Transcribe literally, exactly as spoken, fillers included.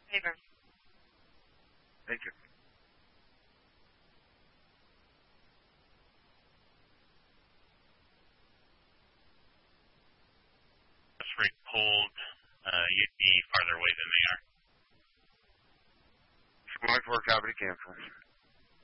Favor. Thank you. Rate pulled, uh, you'd be farther away than they are. Squad four, copy, cancel.